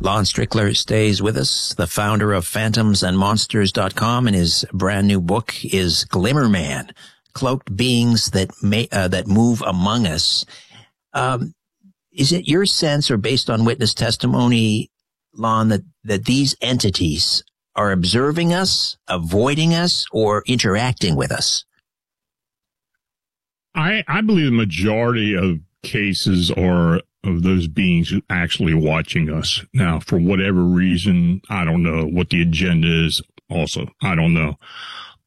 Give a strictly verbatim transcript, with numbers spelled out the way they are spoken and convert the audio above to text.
Lon Strickler stays with us, the founder of phantoms and monsters dot com, and his brand new book is Glimmerman, Cloaked Beings That May, uh, that Move Among Us. Um, is it your sense, or based on witness testimony, Lon, that, that these entities are observing us, avoiding us, or interacting with us? I, I believe the majority of cases are of those beings actually watching us. Now, for whatever reason, I don't know what the agenda is also. I don't know.